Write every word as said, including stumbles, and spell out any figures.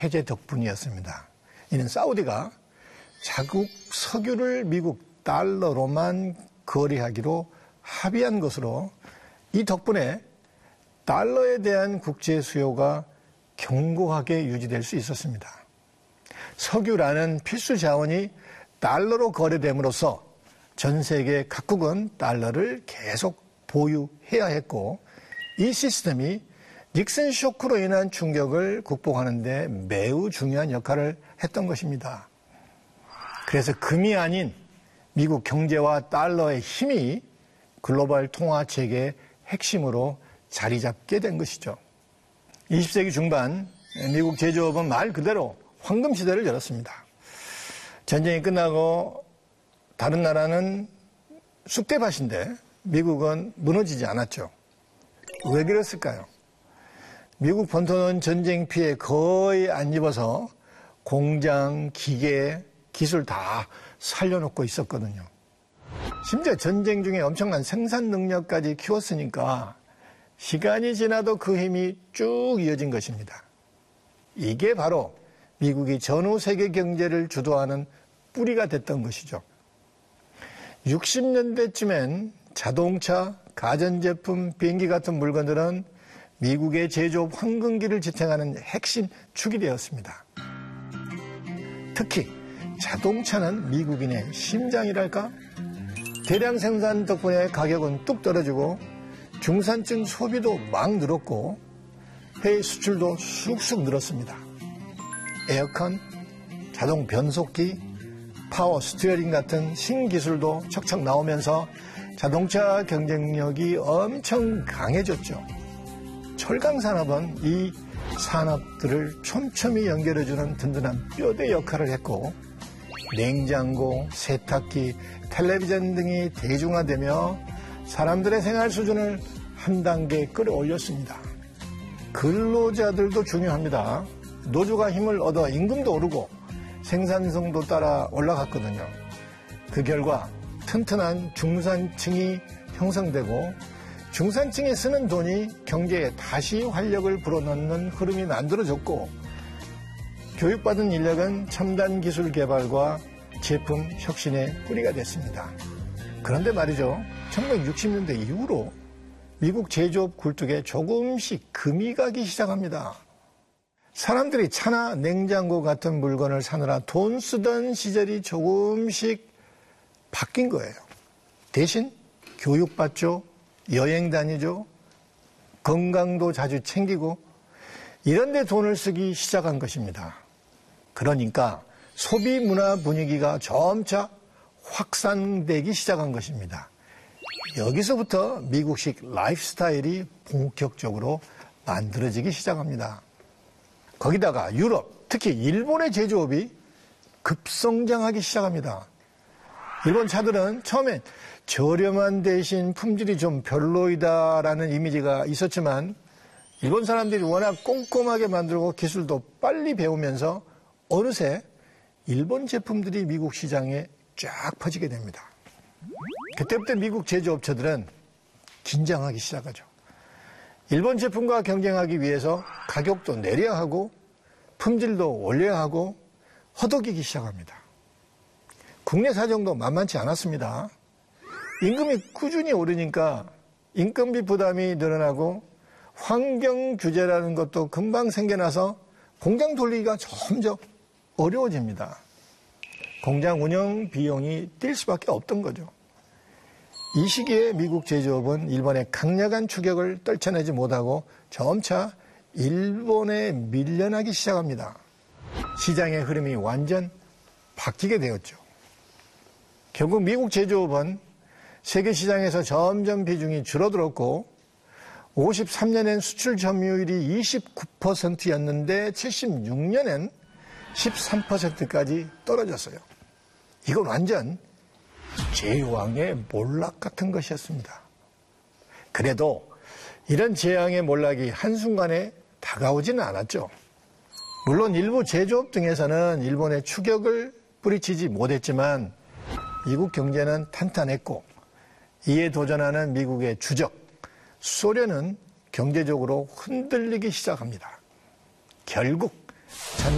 해제 덕분이었습니다. 이는 사우디가 자국 석유를 미국 달러로만 거래하기로 합의한 것으로 이 덕분에 달러에 대한 국제 수요가 견고하게 유지될 수 있었습니다. 석유라는 필수 자원이 달러로 거래됨으로써 전 세계 각국은 달러를 계속 보유해야 했고 이 시스템이 닉슨 쇼크로 인한 충격을 극복하는 데 매우 중요한 역할을 했던 것입니다. 그래서 금이 아닌 미국 경제와 달러의 힘이 글로벌 통화 체계의 핵심으로 자리 잡게 된 것이죠. 이십 세기 중반 미국 제조업은 말 그대로 황금 시대를 열었습니다. 전쟁이 끝나고 다른 나라는 쑥대밭인데 미국은 무너지지 않았죠. 왜 그랬을까요? 미국 본토는 전쟁 피해 거의 안 입어서 공장, 기계, 기술 다 살려놓고 있었거든요. 심지어 전쟁 중에 엄청난 생산 능력까지 키웠으니까 시간이 지나도 그 힘이 쭉 이어진 것입니다. 이게 바로 미국이 전후 세계 경제를 주도하는 뿌리가 됐던 것이죠. 육십 년대쯤엔 자동차, 가전제품, 비행기 같은 물건들은 미국의 제조업 황금기를 지탱하는 핵심 축이 되었습니다. 특히 자동차는 미국인의 심장이랄까? 대량 생산 덕분에 가격은 뚝 떨어지고 중산층 소비도 막 늘었고 해외 수출도 쑥쑥 늘었습니다. 에어컨, 자동 변속기, 파워 스티어링 같은 신기술도 척척 나오면서 자동차 경쟁력이 엄청 강해졌죠. 철강 산업은 이 산업들을 촘촘히 연결해주는 든든한 뼈대 역할을 했고 냉장고, 세탁기, 텔레비전 등이 대중화되며 사람들의 생활 수준을 한 단계 끌어올렸습니다. 근로자들도 중요합니다. 노조가 힘을 얻어 임금도 오르고 생산성도 따라 올라갔거든요. 그 결과 튼튼한 중산층이 형성되고 중산층이 쓰는 돈이 경제에 다시 활력을 불어넣는 흐름이 만들어졌고 교육받은 인력은 첨단 기술 개발과 제품 혁신의 뿌리가 됐습니다. 그런데 말이죠. 천구백육십 년대 이후로 미국 제조업 굴뚝에 조금씩 금이 가기 시작합니다. 사람들이 차나 냉장고 같은 물건을 사느라 돈 쓰던 시절이 조금씩 바뀐 거예요. 대신 교육받죠. 여행 다니죠. 건강도 자주 챙기고 이런 데 돈을 쓰기 시작한 것입니다. 그러니까 소비 문화 분위기가 점차 확산되기 시작한 것입니다. 여기서부터 미국식 라이프 스타일이 본격적으로 만들어지기 시작합니다. 거기다가 유럽, 특히 일본의 제조업이 급성장하기 시작합니다. 일본 차들은 처음엔 저렴한 대신 품질이 좀 별로이다라는 이미지가 있었지만 일본 사람들이 워낙 꼼꼼하게 만들고 기술도 빨리 배우면서 어느새 일본 제품들이 미국 시장에 쫙 퍼지게 됩니다. 그때부터 미국 제조업체들은 긴장하기 시작하죠. 일본 제품과 경쟁하기 위해서 가격도 내려야 하고 품질도 올려야 하고 허덕이기 시작합니다. 국내 사정도 만만치 않았습니다. 임금이 꾸준히 오르니까 인건비 부담이 늘어나고 환경 규제라는 것도 금방 생겨나서 공장 돌리기가 점점 어려워집니다. 공장 운영 비용이 뛸 수밖에 없던 거죠. 이 시기에 미국 제조업은 일본의 강력한 추격을 떨쳐내지 못하고 점차 일본에 밀려나기 시작합니다. 시장의 흐름이 완전 바뀌게 되었죠. 결국 미국 제조업은 세계 시장에서 점점 비중이 줄어들었고 오십삼 년엔 수출 점유율이 이십구 퍼센트였는데 칠십육 년엔 십삼 퍼센트까지 떨어졌어요. 이건 완전 제왕의 몰락 같은 것이었습니다. 그래도 이런 재앙의 몰락이 한순간에 다가오지는 않았죠. 물론 일부 제조업 등에서는 일본의 추격을 뿌리치지 못했지만 미국 경제는 탄탄했고 이에 도전하는 미국의 주적 소련은 경제적으로 흔들리기 시작합니다. 결국